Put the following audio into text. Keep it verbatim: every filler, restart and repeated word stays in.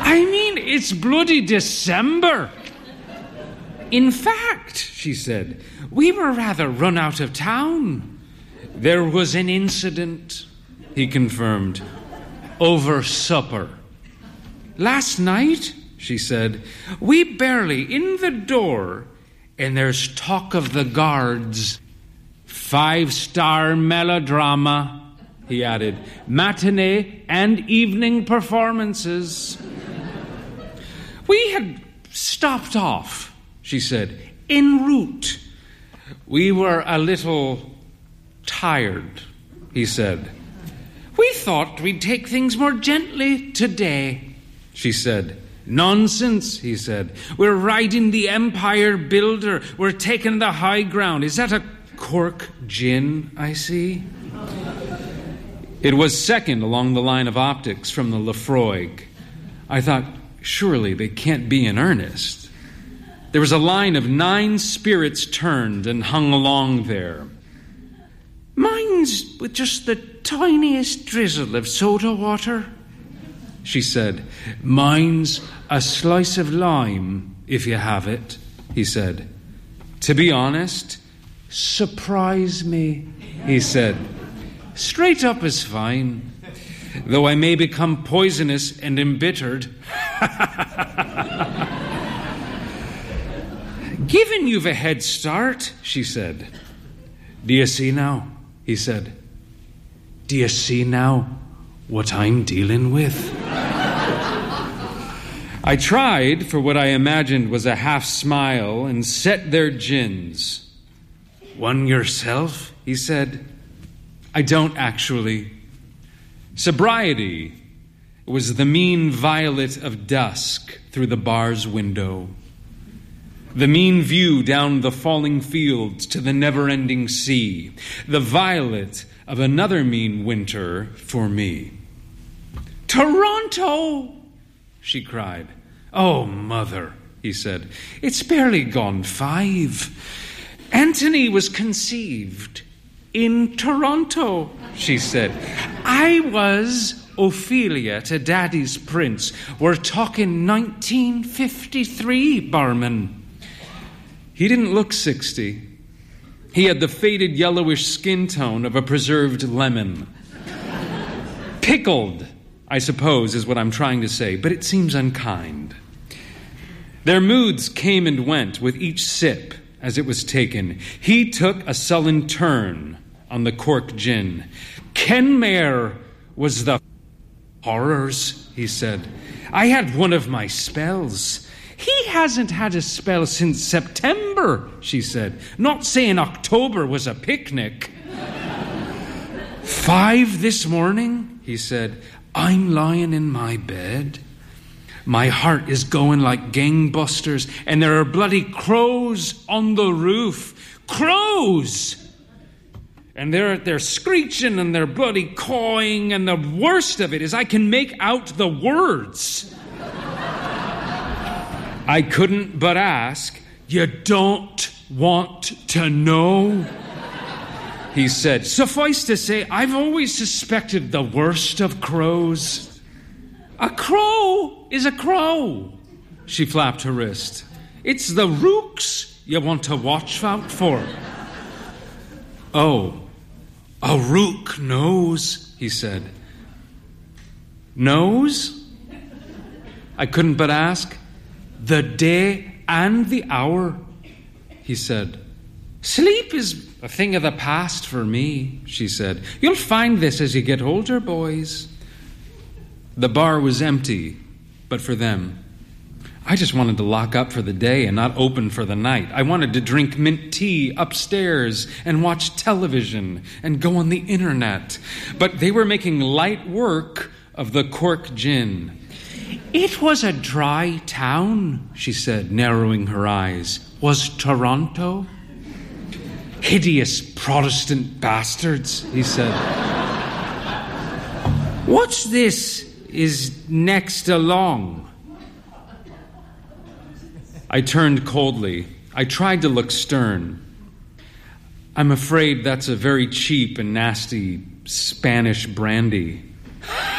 I mean, it's bloody December. In fact, she said, we were rather run out of town. There was an incident, he confirmed, over supper. Last night, she said, we barely in the door, and there's talk of the guards. Five-star melodrama, he added, matinee and evening performances. We had stopped off, she said, en route. We were a little tired, he said. We thought we'd take things more gently today, she said. Nonsense, he said. We're riding the Empire Builder. We're taking the high ground. Is that a Cork gin, I see? It was second along the line of optics from the Lefroy. I thought, surely they can't be in earnest. There was a line of nine spirits turned and hung along there. Mine's with just the tiniest drizzle of soda water, she said. Mine's a slice of lime, if you have it, he said. To be honest, surprise me, he said. Straight up is fine, though I may become poisonous and embittered. Given you've a head start, she said. Do you see now? He said. Do you see now what I'm dealing with? I tried for what I imagined was a half smile and set their gins. One yourself, he said. I don't actually. Sobriety was the mean violet of dusk through the bar's window. The mean view down the falling fields to the never-ending sea. The violet of another mean winter for me. Toronto! She cried. Oh, mother, he said. It's barely gone five. Anthony was conceived in Toronto, she said. I was Ophelia to Daddy's Prince. We're talking nineteen fifty-three, barman. He didn't look sixty. He had the faded yellowish skin tone of a preserved lemon. Pickled, I suppose, is what I'm trying to say, but it seems unkind. Their moods came and went with each sip as it was taken. He took a sullen turn on the Cork gin. Kenmare was the horrors, he said. I had one of my spells. He hasn't had a spell since September, she said. Not saying October was a picnic. Five this morning, he said. I'm lying in my bed. My heart is going like gangbusters, and there are bloody crows on the roof. Crows! And they're, they're screeching and they're bloody cawing, and the worst of it is I can make out the words. I couldn't but ask, you don't want to know? He said, suffice to say, I've always suspected the worst of crows. A crow is a crow. She flapped her wrist. It's the rooks you want to watch out for. Oh, a rook knows, he said. Knows? I couldn't but ask. The day and the hour, he said. Sleep is a thing of the past for me, she said. You'll find this as you get older, boys. The bar was empty, but for them. I just wanted to lock up for the day and not open for the night. I wanted to drink mint tea upstairs and watch television and go on the internet. But they were making light work of the Cork gin. It was a dry town, she said, narrowing her eyes. Was Toronto? Hideous Protestant bastards, he said. What's this is next along? I turned coldly. I tried to look stern. I'm afraid that's a very cheap and nasty Spanish brandy.